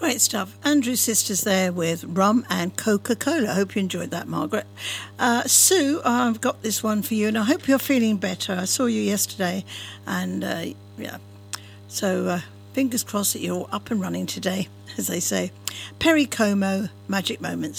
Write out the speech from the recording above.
Great stuff. Andrew's sisters there with rum and Coca-Cola. I hope you enjoyed that, Margaret. Sue, I've got this one for you, and I hope you're feeling better. I saw you yesterday, and yeah. So fingers crossed that you're up and running today, as they say. Perry Como, Magic Moments.